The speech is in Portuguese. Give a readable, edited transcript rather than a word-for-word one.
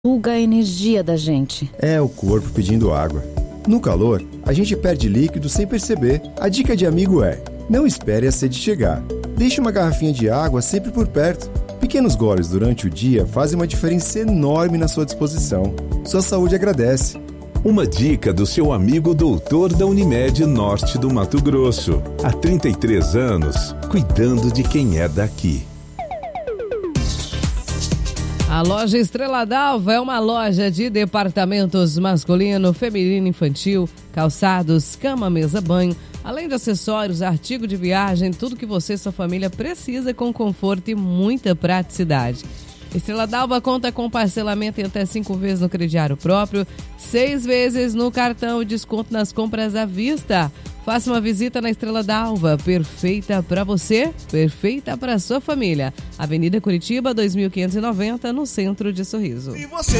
Suga a energia da gente. É o corpo pedindo água. No calor, a gente perde líquido sem perceber. A dica de amigo é: não espere a sede chegar. Deixe uma garrafinha de água sempre por perto. Pequenos goles durante o dia fazem uma diferença enorme na sua disposição. Sua saúde agradece. Uma dica do seu amigo doutor da Unimed Norte do Mato Grosso. Há 33 anos, cuidando de quem é daqui. A loja Estrela d'Alva é uma loja de departamentos masculino, feminino, infantil, calçados, cama, mesa, banho, além de acessórios, artigo de viagem, tudo que você e sua família precisa com conforto e muita praticidade. Estrela d'Alva conta com parcelamento em até 5 vezes no crediário próprio, 6 vezes no cartão e desconto nas compras à vista. Faça uma visita na Estrela d'Alva, perfeita para você, perfeita para sua família. Avenida Curitiba, 2590, no centro de Sorriso. E você